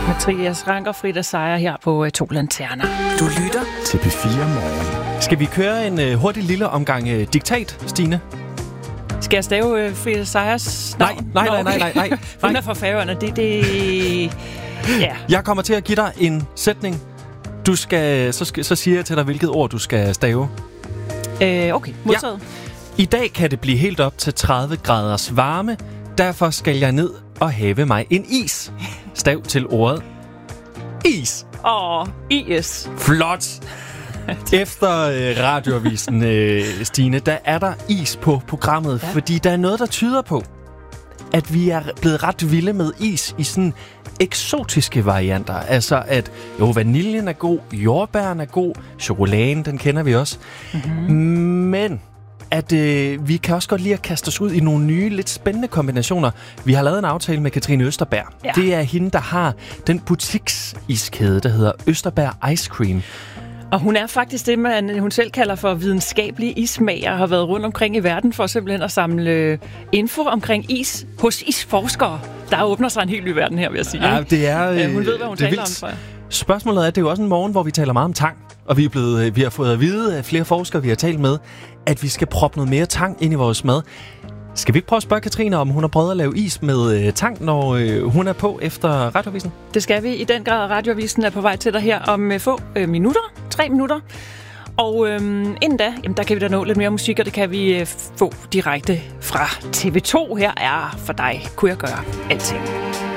Mathias Rank og Frida Seier her på To Lanterner. Du lytter til P4 Morgen. Skal vi køre en hurtig lille omgang diktat, Stine? Skal jeg stave Frida Seiers navn? Nej. Hun er fra Færøerne. Det... Ja. Jeg kommer til at give dig en sætning. Du skal, så siger jeg til dig, hvilket ord du skal stave. Okay, modtaget. Ja. I dag kan det blive helt op til 30 graders varme. Derfor skal jeg ned og have mig en is. Stav til ordet is. Is. Flot. Efter radioavisen, Stine, der er der is på programmet, ja. Fordi der er noget, der tyder på, at vi er blevet ret vilde med is i sådan eksotiske varianter. Altså at vaniljen er god, jordbæren er god, chokoladen, den kender vi også. Mm-hmm. Men at vi kan også godt lide at kaste os ud i nogle nye, lidt spændende kombinationer. Vi har lavet en aftale med Katrine Østerberg. Ja. Det er hende, der har den butiksiskæde, der hedder Østerberg Ice Cream. Og hun er faktisk det, hun selv kalder for videnskabelige ismager, og har været rundt omkring i verden for simpelthen at samle info omkring is hos isforskere. Der åbner sig en helt ny verden her, vil jeg sige. Ja, det er... hun ved, hvad hun taler om, tror jeg. Spørgsmålet er, at det er jo også en morgen, hvor vi taler meget om tang. Og vi har fået at vide af flere forskere, vi har talt med, at vi skal proppe noget mere tang ind i vores mad. Skal vi ikke prøve at spørge Katrine, om hun har prøvet at lave is med tang, når hun er på efter radioavisen? Det skal vi i den grad. Radioavisen er på vej til dig her om få minutter. 3 minutter. Og inden da, der kan vi da nå lidt mere musik, og det kan vi få direkte fra TV2. Her er for dig, kunne jeg gøre alting.